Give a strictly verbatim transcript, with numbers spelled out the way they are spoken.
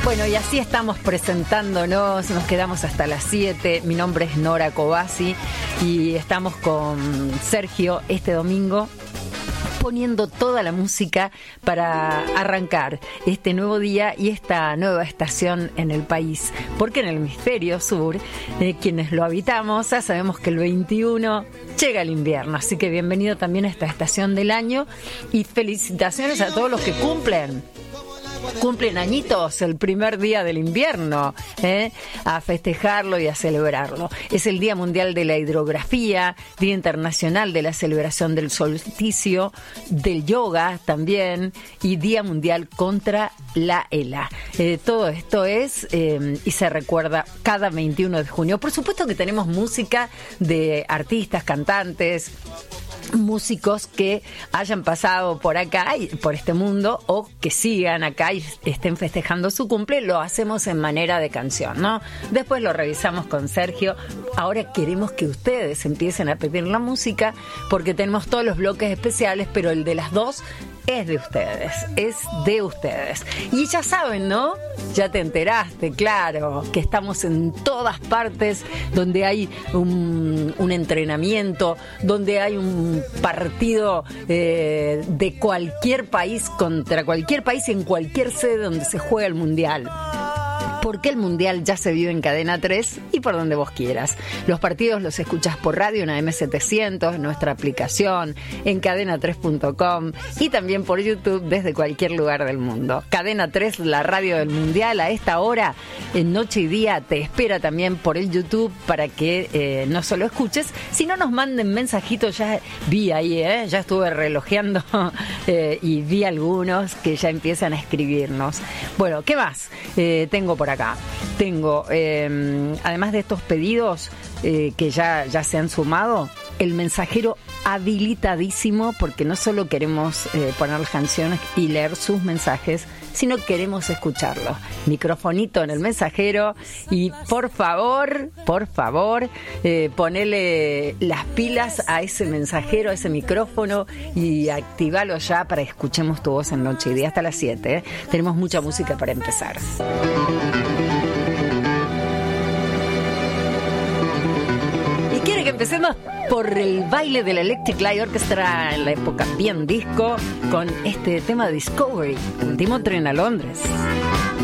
Bueno, y así estamos presentándonos, nos quedamos hasta las siete. Mi nombre es Nora Cobasi y estamos con Sergio este domingo poniendo toda la música para arrancar este nuevo día y esta nueva estación en el país, porque en el hemisferio sur, eh, quienes lo habitamos, ya sabemos que el veintiuno llega el invierno, así que bienvenido también a esta estación del año y felicitaciones a todos los que cumplen cumplen añitos el primer día del invierno, ¿eh? A festejarlo y a celebrarlo. Es el Día Mundial de la Hidrografía, Día Internacional de la Celebración del Solsticio, del Yoga también, y Día Mundial contra la ELA. Eh, todo esto es eh, y se recuerda cada veintiuno de junio. Por supuesto que tenemos música de artistas, cantantes, músicos que hayan pasado por acá y por este mundo o que sigan acá y estén festejando su cumple. Lo hacemos en manera de canción, ¿no? Después lo revisamos con Sergio. Ahora queremos que ustedes empiecen a pedir la música porque tenemos todos los bloques especiales, pero el de las dos es de ustedes, es de ustedes. Y ya saben, ¿no? Ya te enteraste, claro, que estamos en todas partes donde hay un, un entrenamiento, donde hay un partido eh, de cualquier país contra cualquier país en cualquier sede donde se juega el Mundial. Porque el Mundial ya se vive en Cadena tres y por donde vos quieras. Los partidos los escuchás por radio en A M setecientos, en nuestra aplicación, en cadena tres punto com y también por YouTube desde cualquier lugar del mundo. Cadena tres, la radio del Mundial, a esta hora, en noche y día, te espera también por el YouTube para que eh, no solo escuches, sino nos manden mensajitos. Ya vi ahí, eh, ya estuve relojeando eh, y vi algunos que ya empiezan a escribirnos. Bueno, ¿qué más eh, tengo por acá? Acá. Tengo, eh, además de estos pedidos eh, que ya, ya se han sumado, el mensajero habilitadísimo, porque no solo queremos eh, poner las canciones y leer sus mensajes, sino queremos escucharlos. Microfonito en el mensajero y por favor, por favor, eh, ponele las pilas a ese mensajero, a ese micrófono y activalo ya para que escuchemos tu voz en noche y día hasta las siete. ¿eh? Tenemos mucha música para empezar. ¿Quiere que empecemos por el baile de la Electric Light Orchestra en la época bien disco con este tema de Discovery, Último Tren a Londres?